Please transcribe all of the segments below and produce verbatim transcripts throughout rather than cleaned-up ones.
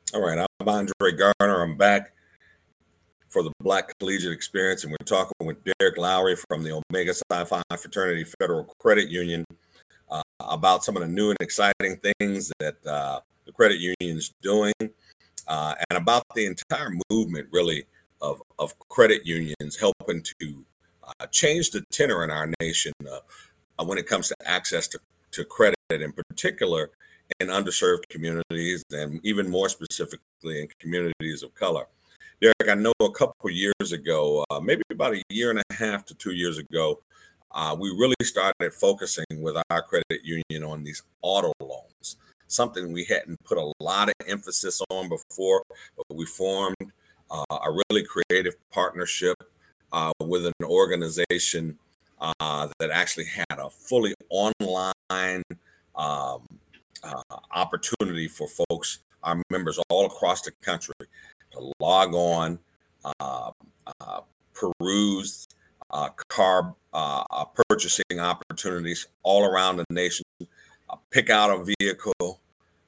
All right, I'm Andre Garner. I'm back for the Black Collegiate Experience, and we're talking with Derek Lowry from the Omega Psi Phi Fraternity Federal Credit Union uh, about some of the new and exciting things that uh, the credit union is doing, uh, and about the entire movement, really, of, of credit unions helping to uh, change the tenor in our nation uh, uh, when it comes to access to, to credit, in particular in underserved communities, and even more specifically in communities of color. Derek, I know a couple of years ago, uh, maybe about a year and a half to two years ago, uh, we really started focusing with our credit union on these auto loans, something we hadn't put a lot of emphasis on before, but we formed uh, a really creative partnership uh, with an organization uh, that actually had a fully online um, uh, opportunity for folks, our members all across the country, to log on, uh, uh, peruse uh, car uh, uh, purchasing opportunities all around the nation, uh, pick out a vehicle,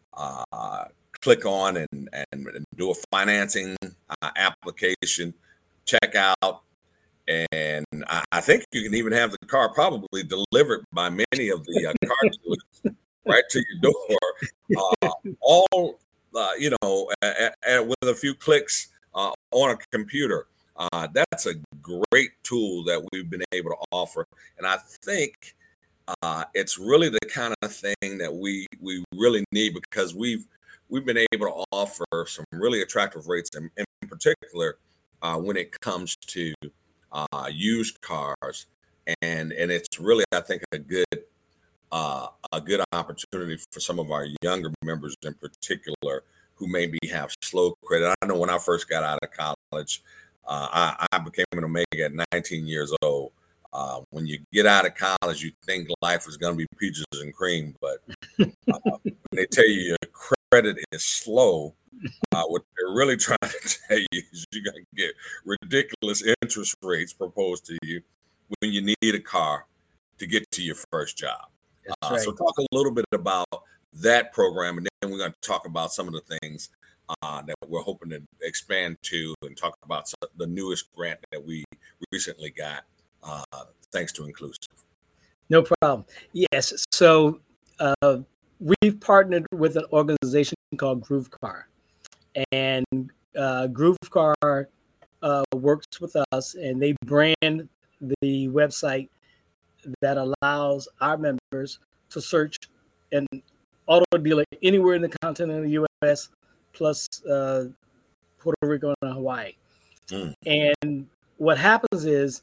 uh, click on and, and, and do a financing uh, application, check out, and I, I think you can even have the car probably delivered by many of the uh, car dealers right to your door, uh, all uh, you know, at, at, with a few clicks uh, on a computer. Uh, that's a great tool that we've been able to offer, and I think uh, it's really the kind of thing that we we really need, because we've we've been able to offer some really attractive rates, in, in particular uh, when it comes to uh, used cars, and and it's really, I think, a good uh, a good opportunity for some of our younger members in particular who maybe have slow credit. I know when I first got out of college, uh, I, I became an Omega at nineteen years old. Uh, when you get out of college, you think life is going to be peaches and cream, but uh, when they tell you your credit is slow, uh, what they're really trying to tell you is you're going to get ridiculous interest rates proposed to you when you need a car to get to your first job. Uh, right. So talk a little bit about that program, and then we're going to talk about some of the things uh, that we're hoping to expand to, and talk about some, the newest grant that we recently got, uh, thanks to Inclusive. No problem. Yes. So uh, we've partnered with an organization called GrooveCar, and uh, GrooveCar uh, works with us, and they brand the website that allows our members to search an auto dealer anywhere in the continental U S, plus uh, Puerto Rico and Hawaii. Mm. And what happens is,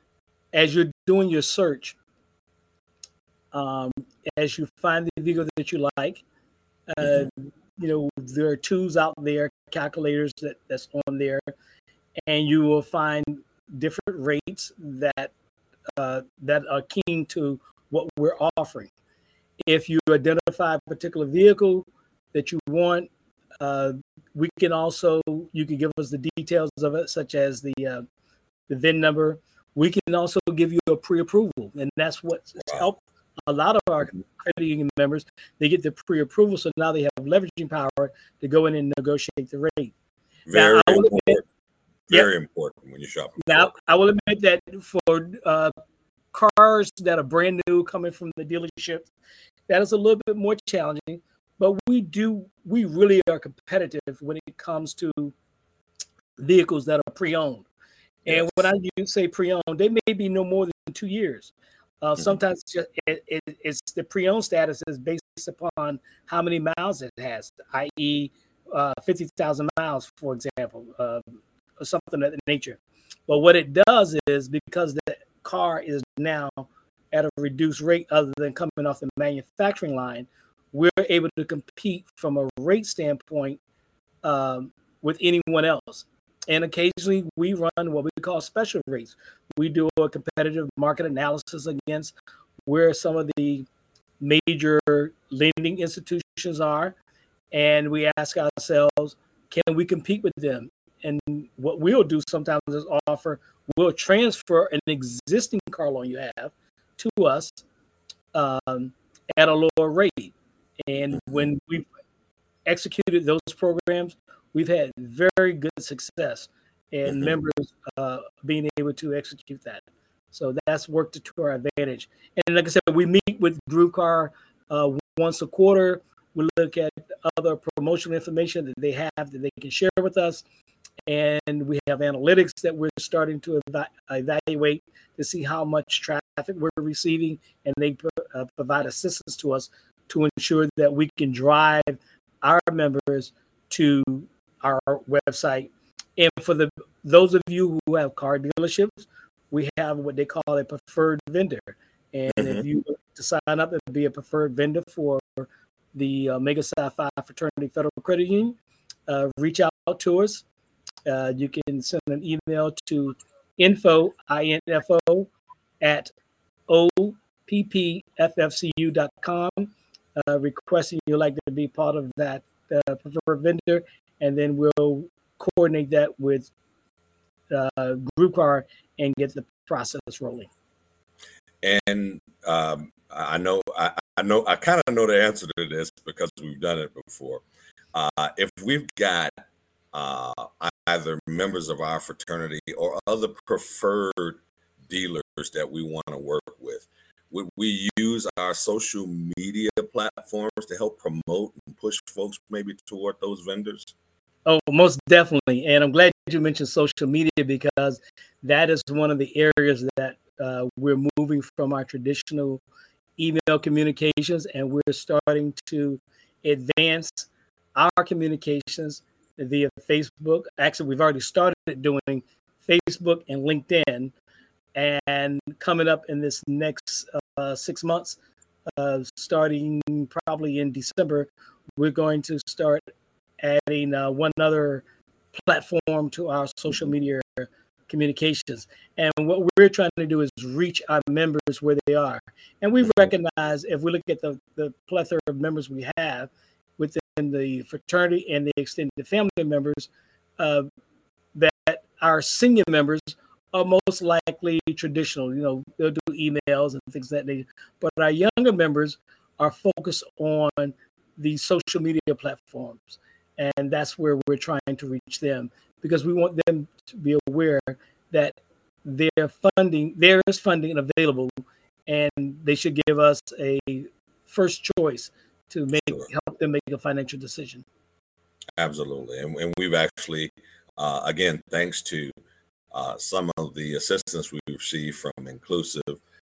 as you're doing your search, um, as you find the vehicle that you like, uh, mm-hmm. you know, there are tools out there, calculators that, that's on there, and you will find different rates that Uh, that are keen to what we're offering. If you identify a particular vehicle that you want, uh, we can also, you can give us the details of it, such as the uh, the V I N number. We can also give you a pre-approval, and that's what's helped a lot of our credit union members. They get the pre-approval, so now they have leveraging power to go in and negotiate the rate. Very now, important. Very yep. important when you shop. Now, I will admit that for uh, cars that are brand new coming from the dealership, that is a little bit more challenging. But we do, we really are competitive when it comes to vehicles that are pre-owned. And yes. when I do say pre-owned, they may be no more than two years. Uh, mm-hmm. Sometimes it, it, it's the pre-owned status is based upon how many miles it has, that is, uh, fifty thousand miles, for example. Uh, or something of that nature. But what it does is, because the car is now at a reduced rate other than coming off the manufacturing line, we're able to compete from a rate standpoint um, with anyone else. And occasionally we run what we call special rates. We do a competitive market analysis against where some of the major lending institutions are, and we ask ourselves, can we compete with them? And what we'll do sometimes is offer, we'll transfer an existing car loan you have to us um, at a lower rate. And when we've executed those programs, we've had very good success in Mm-hmm. members uh, being able to execute that. So that's worked to our advantage. And like I said, we meet with GrooveCar uh, once a quarter. We look at other promotional information that they have that they can share with us. And we have analytics that we're starting to eva- evaluate to see how much traffic we're receiving. And they uh, provide assistance to us to ensure that we can drive our members to our website. And for the those of you who have car dealerships, we have what they call a preferred vendor. And Mm-hmm. if you to sign up and be a preferred vendor for the Omega Psi Phi Fraternity Federal Credit Union, uh, reach out to us. Uh, you can send an email to info, I-N-F-O, at O P P F F C U dot com, uh, requesting you'd like to be part of that uh, preferred vendor, and then we'll coordinate that with uh, GrooveCar and get the process rolling. And um, I know, I, I know, I kind of know the answer to this because we've done it before. Uh, if we've got uh, either members of our fraternity or other preferred dealers that we want to work with, we, we use our social media platforms to help promote and push folks maybe toward those vendors. Oh, most definitely. And I'm glad you mentioned social media because that is one of the areas that uh, we're moving from our traditional email communications, and we're starting to advance our communications via Facebook. Actually, we've already started doing Facebook and LinkedIn. And coming up in this next uh, six months, uh, starting probably in December, we're going to start adding uh, one other platform to our social media communications. And what we're trying to do is reach our members where they are. And we recognize, if we look at the, the plethora of members we have within the fraternity and the extended family members, uh, that our senior members are most likely traditional. You know, they'll do emails and things that they, but our younger members are focused on the social media platforms. And that's where we're trying to reach them, because we want them to be aware that their funding, there is funding available, and they should give us a first choice to make Sure. help them make a financial decision. Absolutely. And, and we've actually, uh, again, thanks to uh, some of the assistance we've received from Inclusive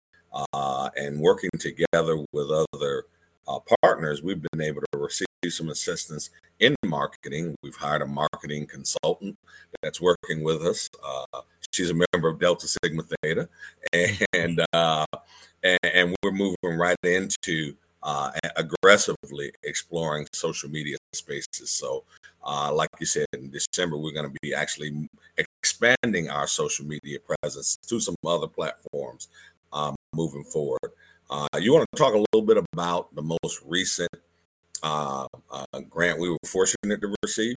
uh, and working together with other uh, partners, we've been able to receive some assistance in marketing. We've hired a marketing consultant that's working with us. Uh, she's a member of Delta Sigma Theta, and uh, and, and we're moving right into uh, aggressively exploring social media spaces. So, uh, like you said, in December we're going to be actually expanding our social media presence to some other platforms um, moving forward. Uh, you want to talk a little bit about the most recent uh, uh, grant we were fortunate to receive?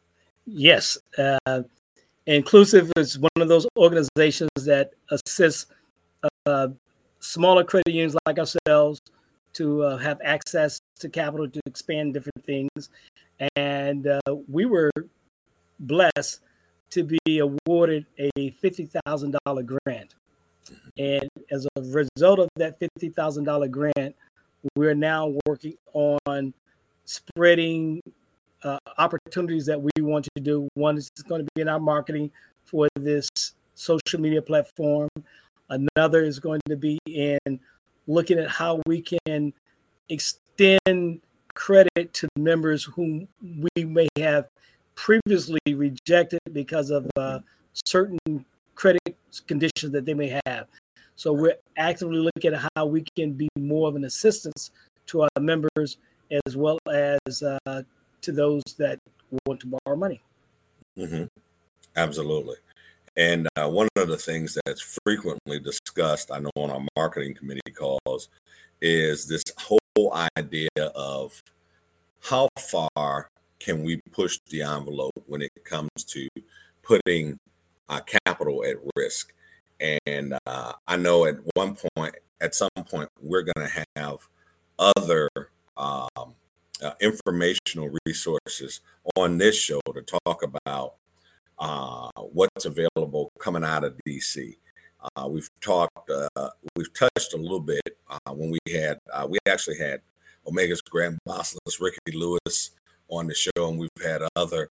Yes. Uh, Inclusive is one of those organizations that assists uh, smaller credit unions like ourselves to uh, have access to capital to expand different things. And uh, we were blessed to be awarded a fifty thousand dollars grant. And as a result of that fifty thousand dollars grant, we're now working on spreading uh, opportunities that we want to do. One is going to be in our marketing for this social media platform. Another is going to be in looking at how we can extend credit to members whom we may have previously rejected because of uh, certain credit conditions that they may have. So we're actively looking at how we can be more of an assistance to our members, as well as uh, to those that want to borrow money. Mm-hmm. Absolutely. And uh, one of the things that's frequently discussed, I know, on our marketing committee calls, is this whole idea of how far can we push the envelope when it comes to putting uh, capital at risk. And uh, I know at one point, at some point, we're going to have other um, uh, informational resources on this show to talk about uh, what's available coming out of D C. Uh, we've talked, uh, we've touched a little bit uh, when we had, uh, we actually had Omega's Grand Bossless, Ricky Lewis, on the show, and we've had other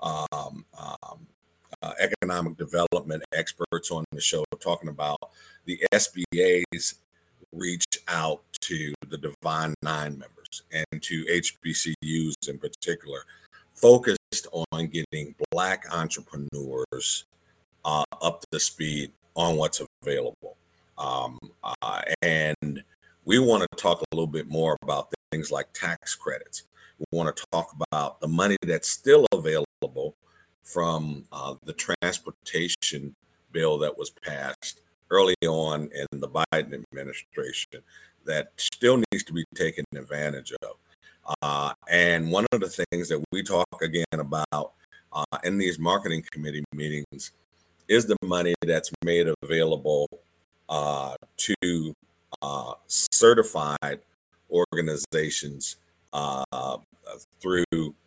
um, um, uh, economic development experts on the show talking about the S B A's reach out to the Divine Nine members and to H B C Us in particular, focused on getting Black entrepreneurs uh, up to speed on what's available. Um, uh, and we want to talk a little bit more about things like tax credits. We want to talk about the money that's still available from uh, the transportation bill that was passed early on in the Biden administration that still needs to be taken advantage of. Uh, and one of the things that we talk again about uh, in these marketing committee meetings is the money that's made available uh, to uh, certified organizations uh, through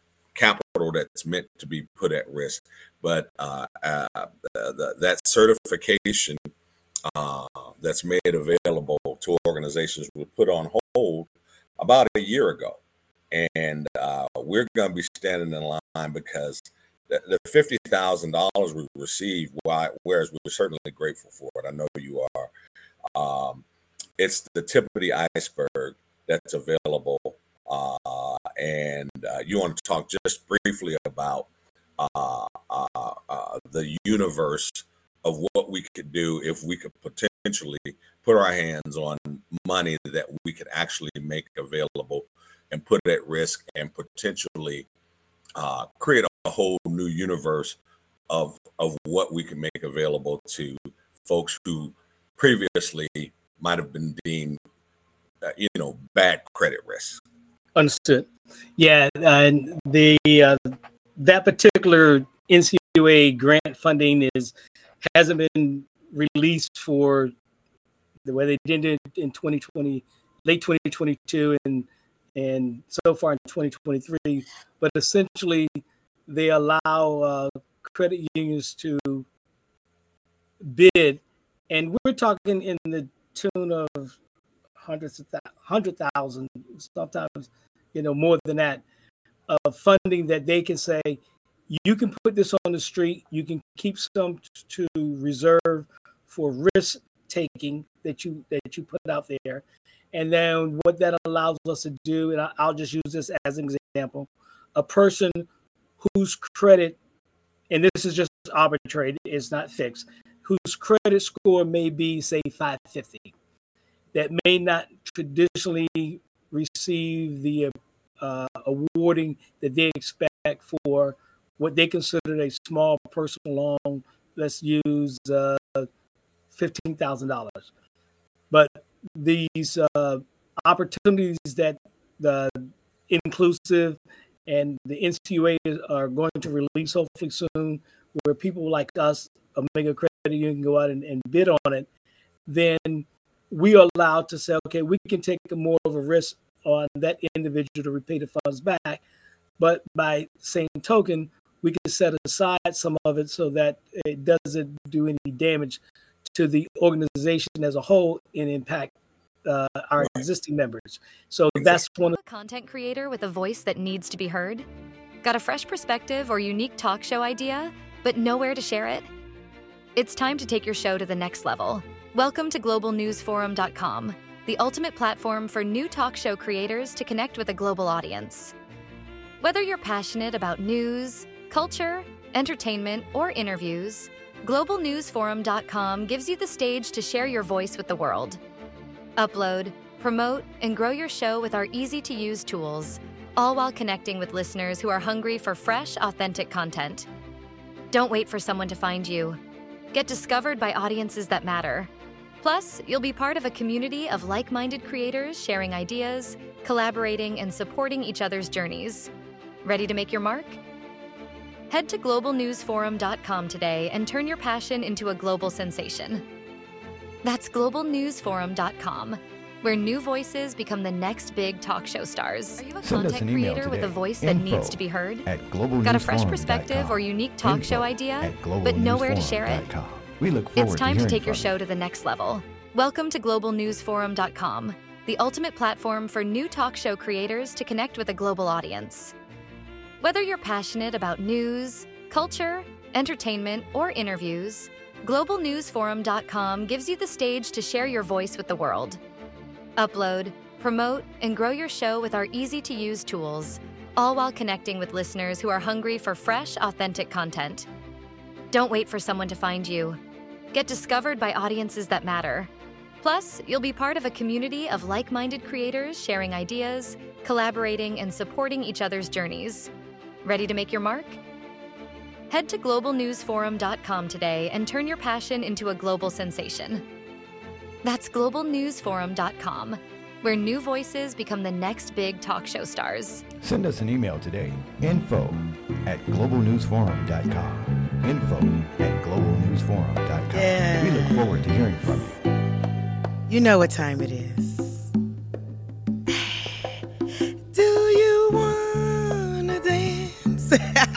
capital that's meant to be put at risk. But uh, uh, the, that certification uh, that's made available to organizations was put on hold about a year ago. And uh, we're going to be standing in line because the, the fifty thousand dollars we received, whereas we're certainly grateful for it, I know you are, um, it's the tip of the iceberg that's available. Uh, and uh, you want to talk just briefly about uh, uh, uh, the universe of what we could do if we could potentially put our hands on money that we could actually make available and put at risk and potentially uh, create a whole new universe of of what we can make available to folks who previously might have been deemed, uh, you know, bad credit risk. Understood. Yeah, and the uh, that particular N C U A grant funding is hasn't been released for the way they did it in twenty twenty, late twenty twenty-two, and and so far in twenty twenty-three. But essentially, they allow uh, credit unions to bid, and we're talking in the tune of hundreds of th- hundred thousand, sometimes, you know, more than that, of funding that they can say, you can put this on the street, you can keep some to reserve for risk taking that you that you put out there. And then what that allows us to do, and I'll just use this as an example, a person whose credit, and this is just arbitrary, it's not fixed, whose credit score may be, say, five fifty, that may not traditionally receive the uh, awarding that they expect for what they consider a small personal loan. Let's use uh, fifteen thousand dollars. But these uh, opportunities that the Inclusive and the N C U A are going to release hopefully soon, where people like us, Omega Credit Union, can go out and, and bid on it, then we are allowed to say, okay, we can take more of a risk on that individual to repay the funds back. But by same token, we can set aside some of it so that it doesn't do any damage to the organization as a whole and impact uh, our existing members. So that's one of a content creator with a voice that needs to be heard. Got a fresh perspective or unique talk show idea, but nowhere to share it? It's time to take your show to the next level. Welcome to global news forum dot com, the ultimate platform for new talk show creators to connect with a global audience. Whether you're passionate about news, culture, entertainment, or interviews, global news forum dot com gives you the stage to share your voice with the world. Upload, promote, and grow your show with our easy-to-use tools, all while connecting with listeners who are hungry for fresh, authentic content. Don't wait for someone to find you. Get discovered by audiences that matter. Plus, you'll be part of a community of like-minded creators sharing ideas, collaborating, and supporting each other's journeys. Ready to make your mark? Head to global news forum dot com today and turn your passion into a global sensation. That's global news forum dot com, where new voices become the next big talk show stars. Are you a Send us content an email creator with a today. voice that Info needs to be heard? At global Got a news fresh forum dot perspective com. or unique talk Info show idea, at global but news nowhere to forum share it? dot com. We look forward It's time to hearing take your from show you. to the next level. Welcome to global news forum dot com, the ultimate platform for new talk show creators to connect with a global audience. Whether you're passionate about news, culture, entertainment, or interviews, global news forum dot com gives you the stage to share your voice with the world. Upload, promote, and grow your show with our easy-to-use tools, all while connecting with listeners who are hungry for fresh, authentic content. Don't wait for someone to find you. Get discovered by audiences that matter. Plus, you'll be part of a community of like-minded creators sharing ideas, collaborating, and supporting each other's journeys. Ready to make your mark? Head to global news forum dot com today and turn your passion into a global sensation. That's global news forum dot com, where new voices become the next big talk show stars. Send us an email today. Info at global news forum dot com. Info at global news forum dot com. Yeah. We look forward to hearing from you. You know what time it is. Do you wanna dance?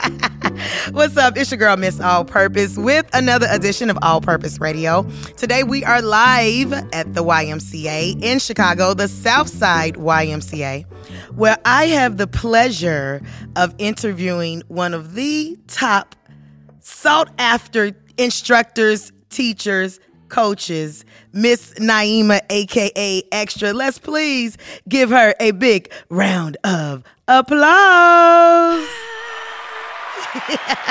What's up? It's your girl, Miss All Purpose, with another edition of All Purpose Radio. Today we are live at the Y M C A in Chicago, the Southside Y M C A, where I have the pleasure of interviewing one of the top sought-after instructors, teachers, coaches, Miss Naima, a k a. Extra. Let's please give her a big round of applause. Thank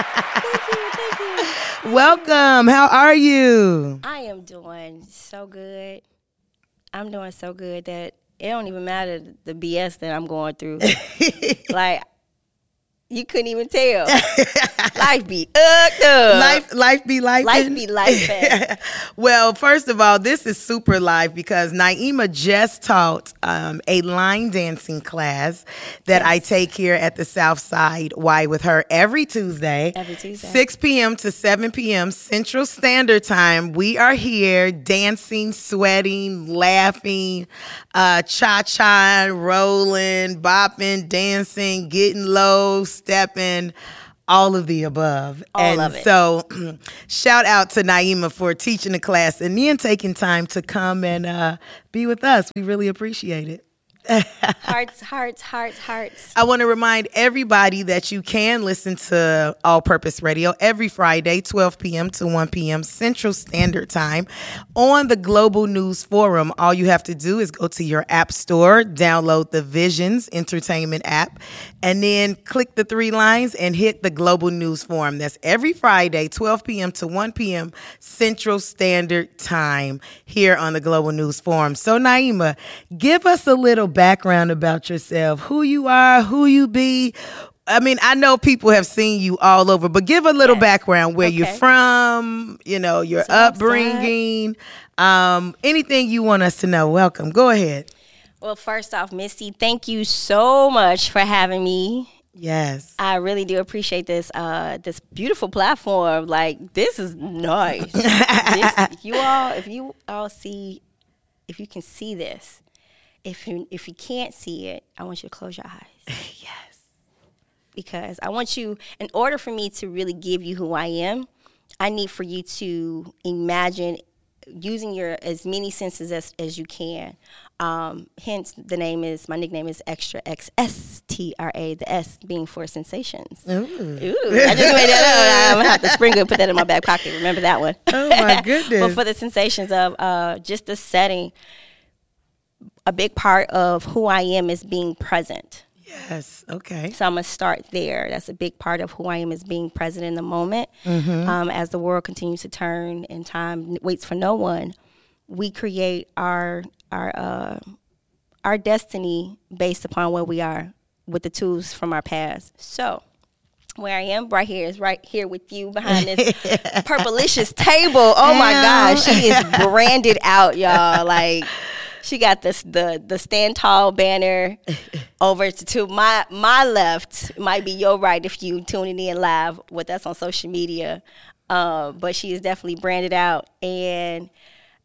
you, thank you. Welcome. How are you? I am doing so good. I'm doing so good that it don't even matter the B S that I'm going through. Like, you couldn't even tell. Life be up, up. Life, life be life. Life be life. Well, first of all, this is super live because Naima just taught um, a line dancing class that yes. I take here at the Southside Y with her every Tuesday. Every Tuesday. six p.m. to seven p.m. Central Standard Time. We are here dancing, sweating, laughing, uh, cha-cha, rolling, bopping, dancing, getting low, stepping, all of the above. All and of it. So shout out to Naima for teaching the class and then taking time to come and uh, be with us. We really appreciate it. Hearts, hearts, hearts, hearts. I want to remind everybody that you can listen to All Purpose Radio every Friday, twelve p.m. to one p.m. Central Standard Time on the Global News Forum. All you have to do is go to your app store, download the Visions Entertainment app, and then click the three lines and hit the Global News Forum. That's every Friday, twelve p.m. to one p.m. Central Standard Time here on the Global News Forum. So, Naima, give us a little background about yourself, who you are, who you be. I mean, I know people have seen you all over, but give a little yes. background, where okay. you're from, you know, your Southside. upbringing, um, anything you want us to know. Welcome. Go ahead. Well, first off, Missy, thank you so much for having me. Yes. I really do appreciate this uh, this beautiful platform. Like, this is nice. this, if you all, if you all see, if you can see this, If you if you can't see it, I want you to close your eyes. Yes. Because I want you, in order for me to really give you who I am, I need for you to imagine using your as many senses as, as you can. Um, hence, the name is, my nickname is Extra, X S T R A, the S being for sensations. Ooh. Ooh, I just made that up. I'm going to have to spring it, put that in my back pocket. Remember that one. Oh, my goodness. But for the sensations of uh, just the setting, a big part of who I am is being present. Yes. Okay. So I'm going to start there. That's a big part of who I am, is being present in the moment. Mm-hmm. Um, as the world continues to turn and time waits for no one, we create our our uh, our destiny based upon where we are with the tools from our past. So where I am right here is right here with you behind this purplicious table. Oh, my gosh. She is branded out, y'all. Like, she got this the the Stand Tall banner over to, to my my left. It might be your right if you tuning in live with us on social media. Uh, but she is definitely branded out. And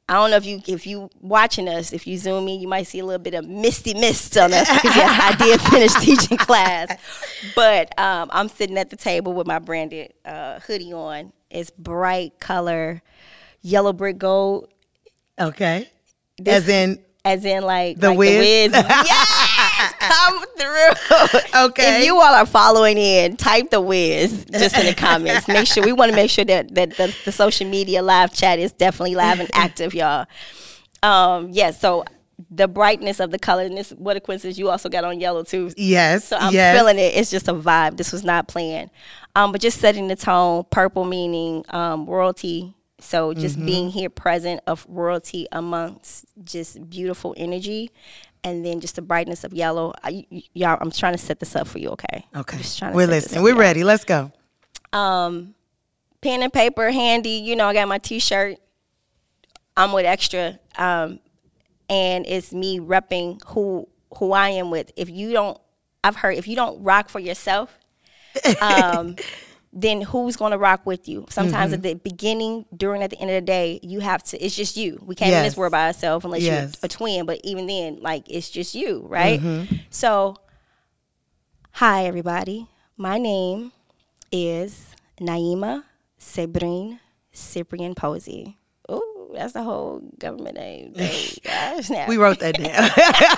I don't know if you if you watching us, if you zoom in, you might see a little bit of misty mist on us because yes, I did finish teaching class. But um, I'm sitting at the table with my branded uh, hoodie on. It's bright color, yellow brick gold. Okay. This, as in as in like the like Wiz. The Wiz. Yes, come through. Okay. If you all are following in, type the Wiz just in the comments. Make sure we want to make sure that that the, the social media live chat is definitely live and active, y'all. Um, yes. Yeah, so the brightness of the color, and this what a coincidence. You also got on yellow too. Yes. So I'm yes. feeling it. It's just a vibe. This was not planned. Um, but just setting the tone. Purple meaning um, royalty. So just mm-hmm. being here present of royalty amongst just beautiful energy. And then just the brightness of yellow. I, y- y'all, I'm trying to set this up for you, okay? Okay. I'm just trying to We're set this listening. up, We're y'all. ready. Let's go. Um, pen and paper handy. You know, I got my T-shirt. I'm with Extra. Um, and it's me repping who who I am with. If you don't, I've heard, if you don't rock for yourself, um, then who's going to rock with you? Sometimes mm-hmm. at the beginning, during, at the end of the day, you have to, it's just you. We can't yes. in this world by ourselves unless yes. you're a twin, but even then, like, it's just you, right? Mm-hmm. So, hi, everybody. My name is Naima Sabrine Cyprian Posey. Ooh, that's the whole government name. Gosh, we wrote that down.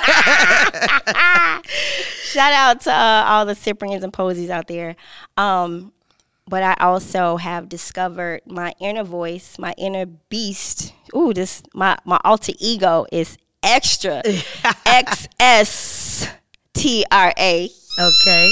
Shout out to uh, all the Cyprians and Posies out there. Um, But I also have discovered my inner voice, my inner beast. Ooh, this my, my alter ego is Extra. X S T R A. Okay.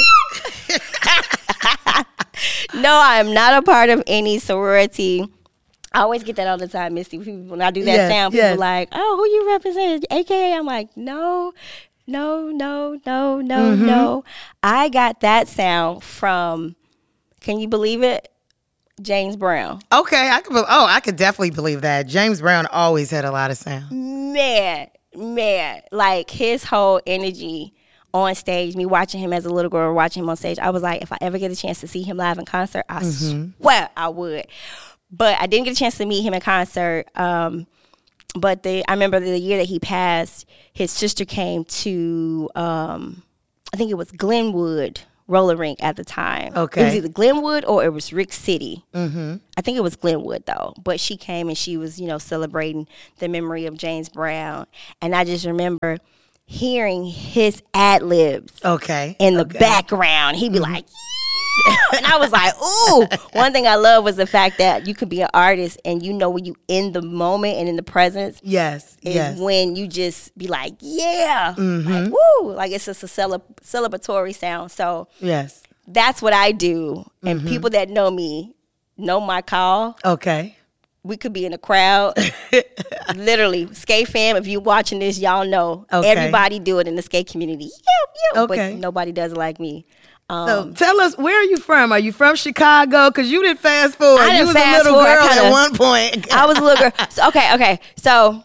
No, I am not a part of any sorority. I always get that all the time, Misty. People, when I do that yes, sound, people yes. are like, oh, who you represent? A K A? I'm like, no, no, no, no, no, mm-hmm. no. I got that sound from... Can you believe it? James Brown. Okay, I could. Oh, I could definitely believe that. James Brown always had a lot of sound. Man, man, like his whole energy on stage. Me watching him as a little girl, watching him on stage. I was like, if I ever get a chance to see him live in concert, I mm-hmm. swear I would. But I didn't get a chance to meet him in concert. Um, but the I remember the year that he passed, his sister came to. Um, I think it was Glenwood roller rink at the time. Okay. It was either Glenwood or it was Rick City. Mm-hmm. I think it was Glenwood though. But she came and she was, you know, celebrating the memory of James Brown. And I just remember hearing his ad libs. Okay. In the okay. background. He'd be mm-hmm. like, yeah. And I was like, ooh. One thing I love was the fact that you could be an artist and you know when you in the moment and in the presence. Yes. Is yes. when you just be like, yeah. Mm-hmm. Like, woo. Like it's just a cele- celebratory sound. So yes. That's what I do. And mm-hmm. people that know me know my call. Okay. We could be in a crowd. Literally, skate fam, if you watching this, y'all know. Okay. Everybody do it in the skate community. Yeah, yeah. Okay. But nobody does it like me. Um, so tell us, where are you from? Are you from Chicago? Because you didn't fast forward. I didn't you was fast a little forward, girl kinda, at one point. I was a little girl. So, okay, okay. So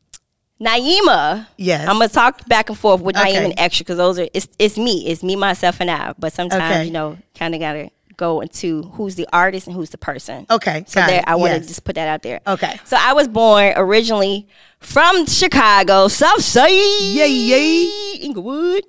Naima. Yes. I'm gonna talk back and forth with okay. Naima and Extra because those are it's it's me. It's me, myself, and I. But sometimes okay. you know, kind of gotta go into who's the artist and who's the person. Okay. So there, it. I want to yes. just put that out there. Okay. So I was born originally from Chicago, South Side. Yay, yay. Inglewood.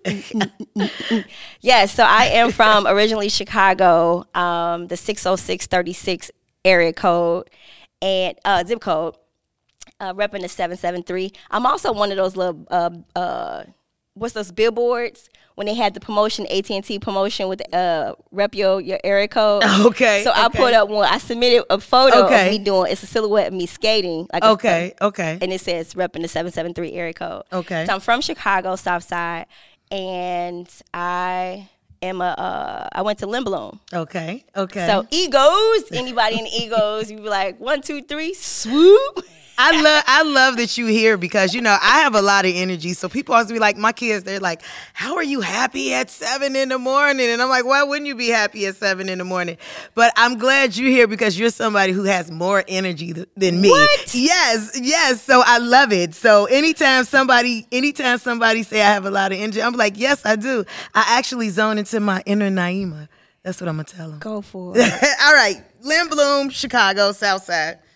Yes, so I am from originally Chicago, um, the six oh six thirty-six area code and uh, zip code, uh, repping the seven seven three. I'm also one of those little, uh, uh, what's those billboards? When they had the promotion, A T and T promotion with uh, rep your, your area code. Okay. So okay. I put up one. I submitted a photo okay. of me doing, it's a silhouette of me skating. Like okay, a, okay. And it says repping the seven seven three area code. Okay. So I'm from Chicago, South Side, and I am a, uh, I went to Lindblom. Okay, okay. So egos, anybody in egos, you be like, one, two, three, swoop. I love I love that you here because, you know, I have a lot of energy. So people always be like, my kids, they're like, how are you happy at seven in the morning? And I'm like, why wouldn't you be happy at seven in the morning? But I'm glad you're here because you're somebody who has more energy th- than me. What? Yes, yes. So I love it. So anytime somebody, anytime somebody say I have a lot of energy, I'm like, yes, I do. I actually zone into my inner Naima. That's what I'm going to tell them. Go for it. All right. Lindblom, Chicago, South Side.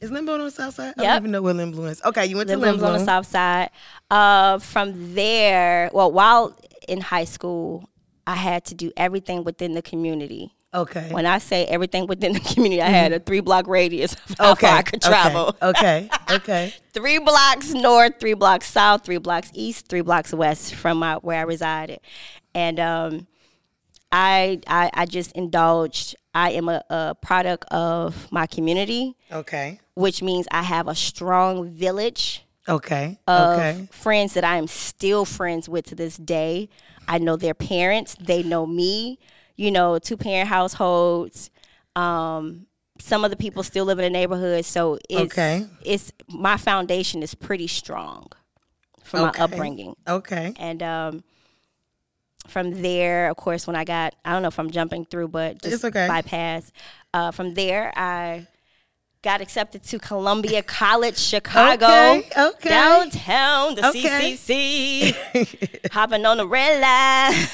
Is Lynn Bloom on the south side? I Yep. don't even know where Lynn Bloom is. Okay, you went Lynn to Lynn Bloom's Bloom. on the south side. Uh, from there, well, while in high school, I had to do everything within the community. Okay. When I say everything within the community, I had a three block radius of how okay. far I could travel. Okay. Okay. Okay. Three blocks north, three blocks south, three blocks east, three blocks west from my, where I resided. And um, I, I I just indulged. I am a, a product of my community, Okay. which means I have a strong village Okay. of Okay. friends that I am still friends with to this day. I know their parents. They know me. You know, two-parent households. Um, some of the people still live in the neighborhood. So it's, Okay. it's my foundation is pretty strong from Okay. my upbringing. Okay. And um, from there, of course, when I got, I don't know if I'm jumping through, but just It's okay. bypass. Uh, from there, I got accepted to Columbia College, Chicago, Okay, okay. downtown, the Okay. C C C, hopping on the red line.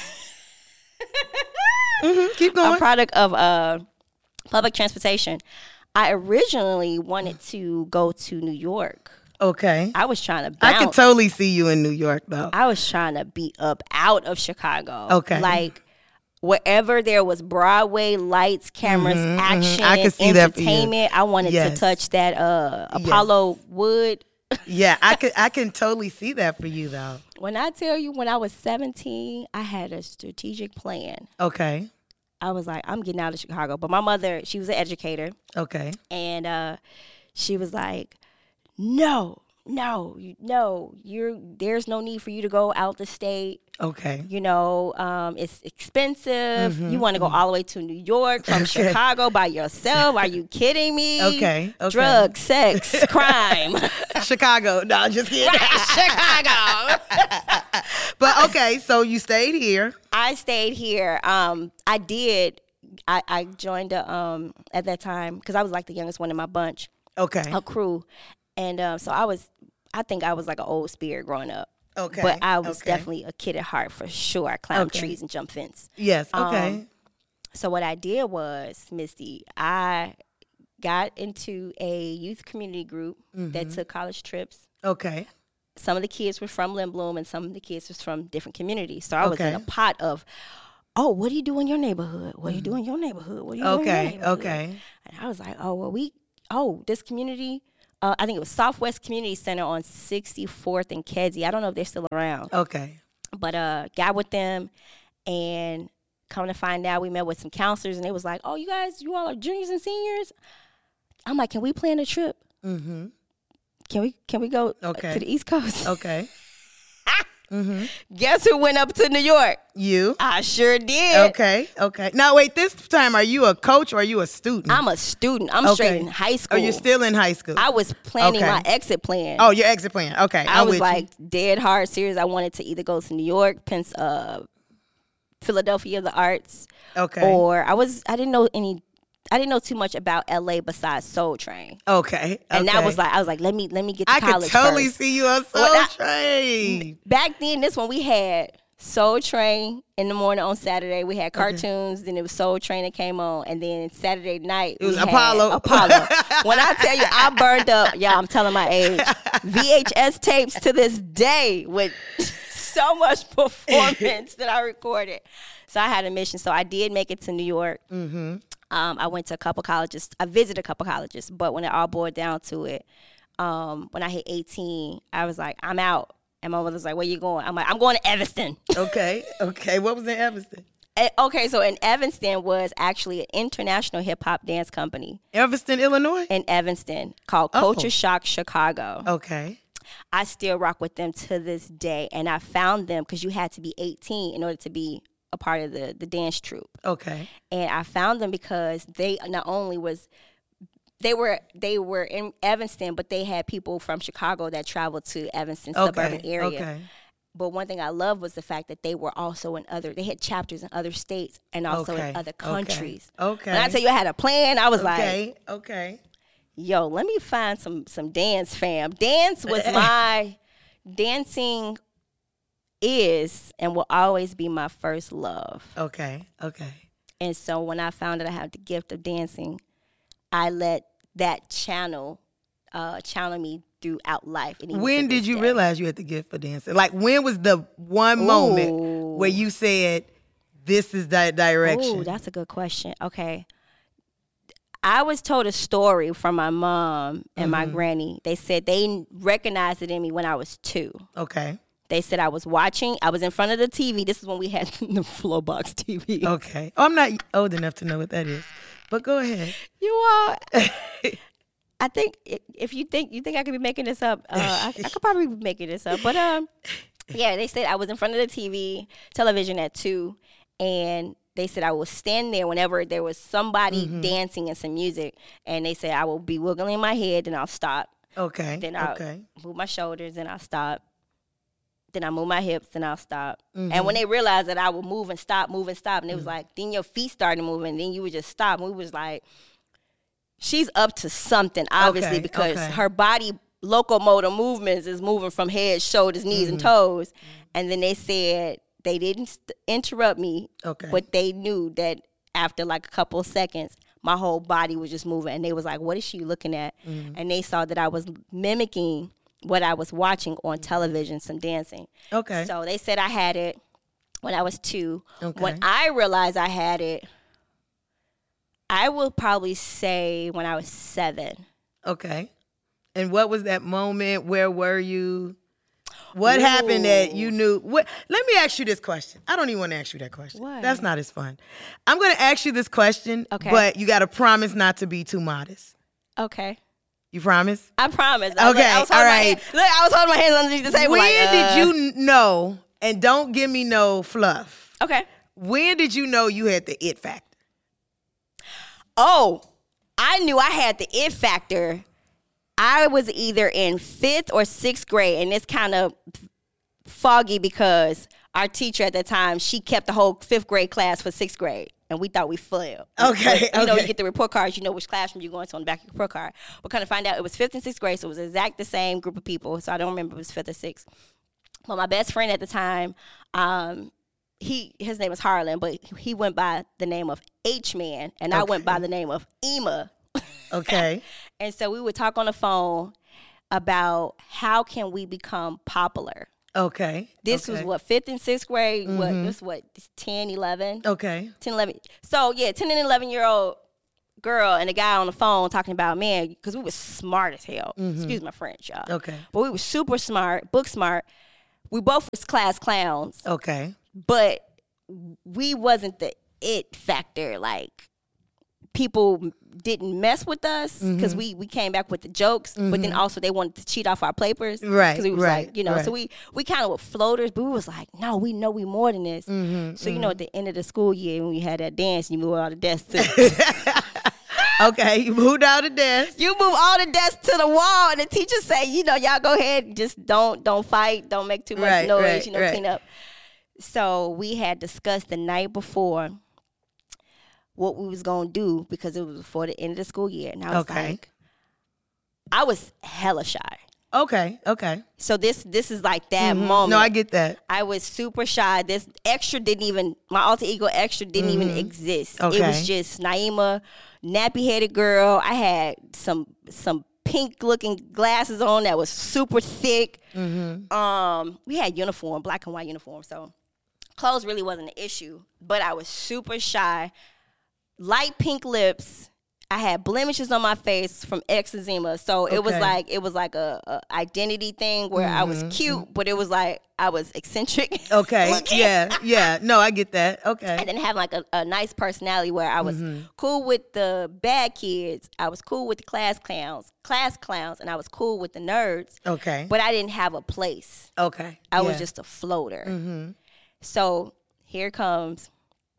Mhm, keep A going. product of uh, public transportation. I originally wanted to go to New York. Okay. I was trying to I bounce. can totally see you in New York, though. I was trying to be up out of Chicago. Okay. Like wherever there was Broadway lights, cameras, action, I could see that for you. entertainment. I wanted Yes. to touch that uh, Apollo Wood. Yeah, I could. I can totally see that for you, though. When I tell you, when I was seventeen, I had a strategic plan. Okay. I was like, I'm getting out of Chicago. But my mother, she was an educator, Okay. and uh, she was like, no, no, you, no, you're there's no need for you to go out the state. Okay. You know, um, it's expensive. You want to go all the way to New York from Mm-hmm. Okay. Chicago by yourself? Are you kidding me? Okay, okay. Drugs, sex, crime. Chicago. No, I'm just kidding. Chicago. But okay, so you stayed here. I stayed here. Um, I did. I, I joined a, um at that time because I was like the youngest one in my bunch, Okay. a crew, and um, so I was. I think I was like an old spirit growing up. Okay. But I was okay. definitely a kid at heart for sure. I climbed Okay. trees and jumped fence. Yes. Okay. Um, So what I did was, Misty, I got into a youth community group Mm-hmm. that took college trips. okay. Some of the kids were from Lynn Bloom and some of the kids was from different communities. So I was in Okay. a pot of, oh, what do you do in your neighborhood? What do you do in your neighborhood? What do you do in your Okay. neighborhood? Okay. And I was like, oh, well, we, oh, this community, uh, I think it was Southwest Community Center on sixty-fourth and Kedzie. I don't know if they're still around. Okay. But uh, got with them, and come to find out, we met with some counselors, and they was like, "Oh, you guys, you all are juniors and seniors." I'm like, "Can we plan a trip? Mm-hmm. Can we can we go Okay. to the East Coast?" Okay. Mm-hmm. Guess who went up to New York? You. I sure did. Okay. Okay. Now wait. This time, are you a coach or are you a student? I'm a student. I'm Okay. straight in high Are school. you still in high school? I was planning Okay. my exit plan. Oh, your exit plan. Okay. I I'm was with like dead hard serious. I wanted to either go to New York, Pens- uh, Philadelphia, the arts, you. Okay. or I was I didn't know any. I didn't know too much about L A besides Soul Train. okay. And that okay. was like, I was like, let me let me get to I could college totally first. see you on Soul Well, I- Train. Back then, this one we had Soul Train in the morning on Saturday. We had cartoons, then it was Soul Train that came on, and then Saturday night It was we had Apollo. Apollo. When I tell you, I burned up. Yeah, I'm telling my age. V H S tapes to this day with so much performance that I recorded. So I had a mission. So I did make it to New York. Mm-hmm. Um, I went to a couple colleges. I visited a couple colleges, but when it all boiled down to it, um, when I hit eighteen, I was like, I'm out. And my mother's like, where you going? I'm like, I'm going to Evanston. Okay. Okay. What was in Evanston? And- okay, so in Evanston was actually an international hip hop dance company Evanston, Illinois. in Evanston called Oh. Culture Shock Chicago. Okay. I still rock with them to this day, and I found them because you had to be eighteen in order to be a part of the the dance troupe. Okay. And I found them because they not only was they were they were in Evanston, but they had people from Chicago that traveled to Evanston Okay. suburban area. Okay. But one thing I love was the fact that they were also in other they had chapters in other states and also Okay. in other Okay. countries. Okay. When I tell you I had a plan, I was like, Okay. Okay. yo, let me find some some dance fam. Dance was my dancing is and will always be my first love. Okay. Okay. And so when I found that I had the gift of dancing, I let that channel uh, challenge me throughout life. And even When to did this you day. realize you had the gift for dancing? Like, when was the one Ooh. moment where you said, this is that direction? Oh, that's a good question. Okay. I was told a story from my mom and Mm-hmm. my granny. They said they recognized it in me when I was two. Okay. They said I was watching. I was in front of the T V. This is when we had the Flowbox T V. Okay. Oh, I'm not old enough to know what that is, but go ahead. You are. I think i- if you think you think I could be making this up, uh, I, I could probably be making this up. But um, yeah, they said I was in front of the T V, television at two, and they said I would stand there whenever there was somebody Mm-hmm. dancing and some music, and they said I will be wiggling my head, and I'll stop. Okay. Then I'll okay. move my shoulders, and I'll stop. Then I move my hips, and I'll stop. Mm-hmm. And when they realized that I would move and stop, move and stop, and it was like, then your feet started moving, then you would just stop. And we was like, she's up to something, obviously, Okay, because okay. her body locomotor movements is moving from head, shoulders, knees, Mm-hmm. and toes. And then they said they didn't st- interrupt me, Okay. but they knew that after like a couple of seconds, my whole body was just moving. And they was like, what is she looking at? Mm-hmm. And they saw that I was mimicking what I was watching on television, some dancing. Okay. So they said I had it when I was two. Okay. When I realized I had it, I will probably say when I was seven. Okay. And what was that moment? Where were you? What happened that you knew? What? Let me ask you this question. I don't even want to ask you that question. What? That's not as fun. I'm going to ask you this question, Okay. but you got to promise not to be too modest. Okay. You promise? I promise. I was Okay, like- I was all holding my right. hand- look, I was holding my hands underneath the table. When like, uh, did you n- know, and don't give me no fluff, Okay. when did you know you had the it factor? Oh, I knew I had the it factor. I was either in fifth or sixth grade, and it's kind of foggy because our teacher at the time, she kept the whole fifth grade class for sixth grade, and we thought we failed. Okay, But, you know, okay. you get the report cards, you know which classroom you're going to on the back of your report card. But kind of find out it was fifth and sixth grade, so it was exact the same group of people. So I don't remember if it was fifth or sixth. But my best friend at the time, um, he his name was Harlan, but he went by the name of H-Man, and I went Okay. by the name of Ema. Okay. And so we would talk on the phone about how can we become popular. Okay. This okay. was what, fifth and sixth grade? What, this what, ten, eleven? Okay. ten, eleven. So yeah, ten and eleven year old girl and a guy on the phone talking about, man, because we were smart as hell. Excuse my French, y'all. Okay. But we were super smart, book smart. We both was class clowns, Okay. but we wasn't the it factor. Like, people didn't mess with us because we, we came back with the jokes, but then also they wanted to cheat off our papers. Right, Because we was right, like, you know, right. so we, we kind of were floaters, but we was like, no, we know we more than this. So, you know, at the end of the school year, when we had that dance, you move all the desks to Okay. You moved out of desk. you move all the desks to the wall, and the teacher say, you know, y'all go ahead, just don't don't fight, don't make too much Right, noise, right, you know, right. clean up. So we had discussed the night before what we was gonna do because it was before the end of the school year, and I was Okay. like, I was hella shy. Okay. Okay. So this this is like that Mhm. moment. No, I get that. I was super shy. This extra didn't even, my alter ego extra didn't even exist. It Okay. was just Naima, nappy headed girl. I had some some pink looking glasses on that was super thick. Um, we had uniform, black and white uniform. So clothes really wasn't an issue, but I was super shy. Light pink lips. I had blemishes on my face from eczema, so it was Okay. like it was like a, a identity thing where I was cute, but it was like I was eccentric. Okay. looking. Yeah. Yeah. No, I get that. Okay. And then have like a, a nice personality where I was cool with the bad kids, I was cool with the class clowns, class clowns, and I was cool with the nerds. Okay. But I didn't have a place. Okay. I was Yeah. just a floater. So here comes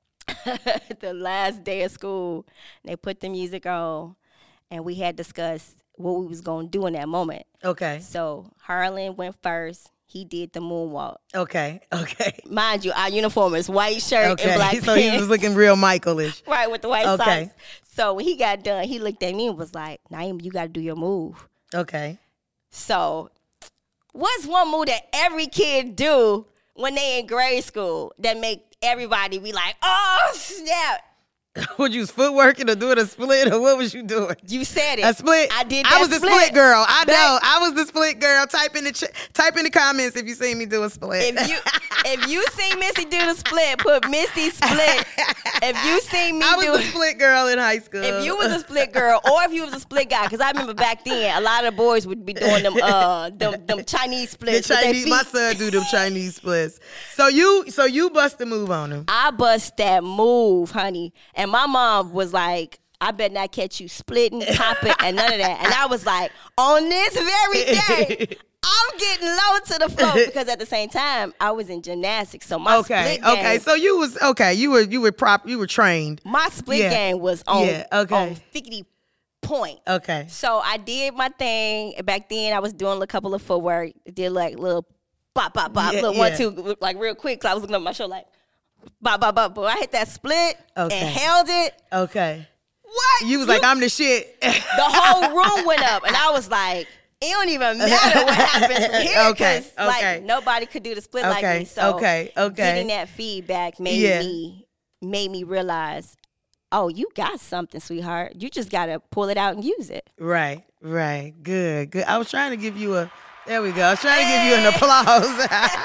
the last day of school. They put the music on, and we had discussed what we was gonna do in that moment. Okay. So Harlan went first. He did the moonwalk. Okay. Okay. Mind you, our uniform is white shirt Okay. and black So pants. he was looking real Michael-ish. Right, with the white Okay. socks. So when he got done, he looked at me and was like, Naeem, you got to do your move. Okay. So what's one move that every kid do when they in grade school that make everybody be like, oh, snap? Would you was footworking or doing a split, or what was you doing? You said it. A split. I did. I That was the split, split girl. I but know. I was the split girl. Type in the ch- type in the comments if you see me do a split. If you if you see Missy do the split, put Missy split. If you see me I was do the split girl in high school. If you was a split girl, or if you was a split guy, because I remember back then a lot of boys would be doing them uh them, them Chinese the splits. with their Chinese, my feet. son do them Chinese splits. So you, so you bust a move on him. I bust that move, honey, and my mom was like, I better not catch you splitting, popping, and none of that. And I was like, on this very day, I'm getting low to the floor, because at the same time I was in gymnastics, so my Okay, split game, okay. So you was okay. You were you were prop. You were trained. my split Yeah. game was on Yeah, okay. on fifty point. Okay. So I did my thing. Back then, I was doing a couple of footwork. Did like little bop, bop, bop, Yeah, little one, yeah. two, like real quick. Cause I was looking at my show like bop, bop, bop. But I hit that split Okay. and held it. Okay. What? You was like, I'm the shit. the whole room went up, and I was like, it don't even matter what happens from here. Okay, 'Cause, like okay. nobody could do the split like Okay, me. So okay, okay. getting that feedback made Yeah. me made me realize, oh, you got something, sweetheart. You just gotta pull it out and use it. Right, right. Good, good. I was trying to give you a, there we go. I was trying to give you an applause.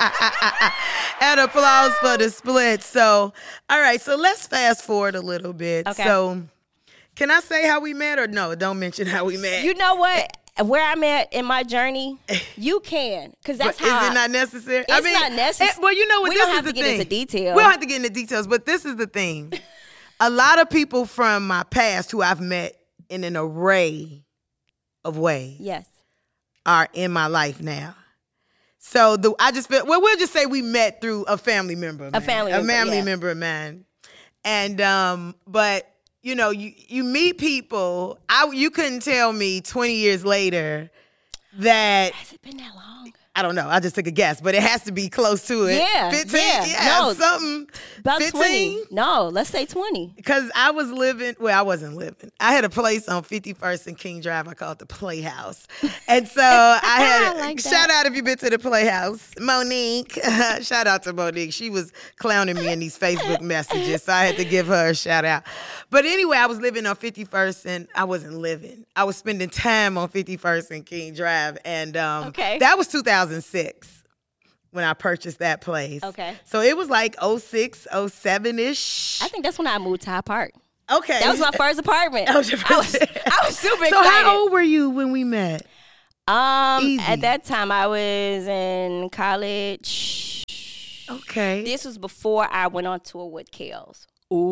An applause for the split. So, all right, so let's fast forward a little bit. Okay. So, can I say how we met or no? Don't mention how we met. You know what? Where I'm at in my journey, you can, because that's But how. is it not necessary? It's not necessary. eh, well, you know what? We this don't is have the to get thing. into detail. We don't have to get into details, but this is the thing. A lot of people from my past who I've met in an array of ways Yes. are in my life now. So the I just feel well, we'll just say we met through a family member, of A mine, family a member, family yeah. member of mine, and um, but you know, you you meet people. I you couldn't tell me twenty years later that. Has it been that long? I don't know. I just took a guess, but it has to be close to it. Yeah, fifteen. yeah. No, something. About fifteen? twenty. No, let's say twenty. Because I was living, well, I wasn't living. I had a place on fifty-first and King Drive. I call it the Playhouse. And so I had, I like that. shout out if you've been to the Playhouse. Monique. Shout out to Monique. She was clowning me in these Facebook messages, so I had to give her a shout out. But anyway, I was living on fifty-first and I wasn't living. I was spending time on fifty-first and King Drive. And um, Okay. that was two thousand six. When I purchased that place. Okay. So it was like oh six, oh seven-ish. I think that's when I moved to Hyde Park. Okay. That was my first apartment. That was your I was, first- I was super So excited. how old were you when we met? Um, Easy. at that time I was in college. Okay. This was before I went on tour with Kels.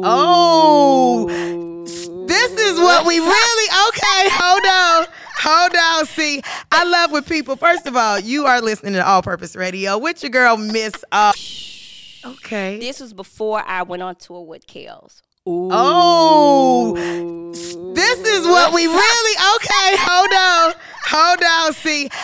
Oh, this is what we really, okay, hold on, hold on. See, I love when people, first of all, you are listening to All Purpose Radio with your girl, Miss, uh, okay. This was before I went on tour with Kels. Oh, this is what we really, okay, hold on, hold on. See,